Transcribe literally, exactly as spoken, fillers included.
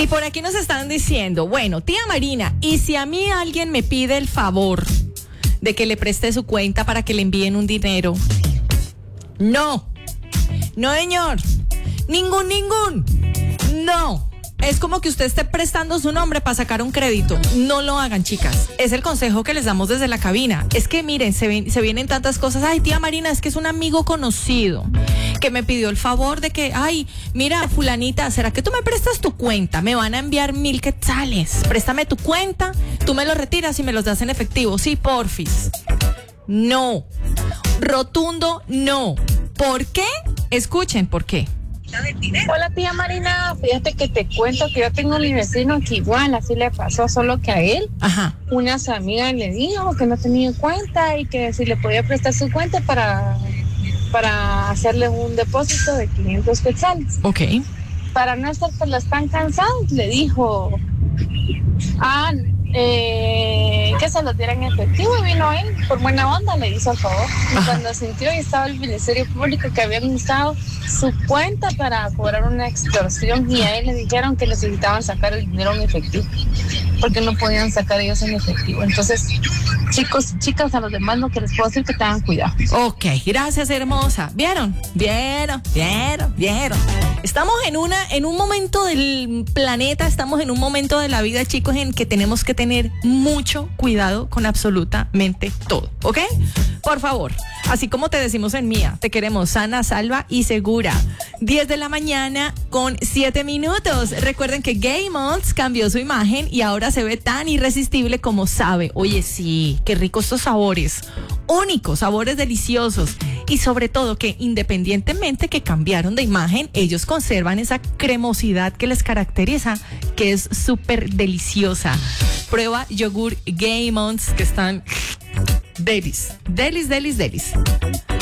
Y por aquí nos están diciendo, bueno, tía Marina, ¿y si a mí alguien me pide el favor de que le preste su cuenta para que le envíen un dinero? No, no señor, ningún, ningún, no. Es como que usted esté prestando su nombre para sacar un crédito. No lo hagan, chicas. Es el consejo que les damos desde la cabina. Es que miren, se, ven, se vienen tantas cosas. Ay, tía Marina, es que es un amigo conocido que me pidió el favor de que, ay, mira, fulanita, ¿será que tú me prestas tu cuenta? Me van a enviar mil quetzales. Préstame tu cuenta, tú me los retiras y me los das en efectivo. Sí, porfis. No. Rotundo, no. ¿Por qué? Escuchen, ¿por qué? Hola tía Marina, fíjate que te cuento que yo tengo a mi vecino que igual así le pasó, solo que a él, Ajá. unas amigas le dijo que no tenía cuenta y que si le podía prestar su cuenta para, para hacerle un depósito de quinientos quetzales. Ok. Para no estar pues, tan cansados, le dijo, ah, eh, que se los dieran en efectivo, y vino él, por buena onda, le hizo el favor. Y Ajá. cuando sintió y estaba el Ministerio Público que habían usado su cuenta para cobrar una extorsión, y a él le dijeron que necesitaban sacar el dinero en efectivo, porque no podían sacar ellos en efectivo. Entonces, chicos y chicas, a los demás lo que les puedo decir que tengan cuidado. Ok, gracias, hermosa. ¿Vieron? ¿Vieron? ¿Vieron? ¿Vieron? Estamos en una, en un momento del planeta, estamos en un momento de la vida, chicos, en que tenemos que tener mucho cuidado con absolutamente todo, ¿ok? Por favor, así como te decimos en Mía, te queremos sana, salva y segura. diez de la mañana con siete minutos. Recuerden que Gaymonts cambió su imagen y ahora se ve tan irresistible como sabe. Oye, sí, qué ricos estos sabores. Únicos, sabores deliciosos. Y sobre todo que independientemente que cambiaron de imagen, ellos conservan esa cremosidad que les caracteriza, que es súper deliciosa. Prueba yogur Gaymonts que están delis, delis, delis, delis.